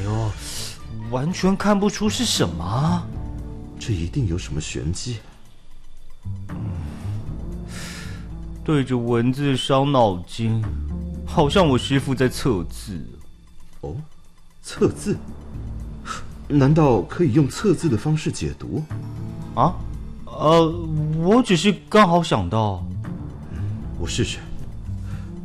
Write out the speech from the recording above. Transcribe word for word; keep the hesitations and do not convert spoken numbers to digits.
呦，完全看不出是什么。 这一定有什么玄机。 对着文字伤脑筋，好像我师父在测字。 哦，测字？难道可以用测字的方式解读？ 啊？呃，我只是刚好想到。 我试试。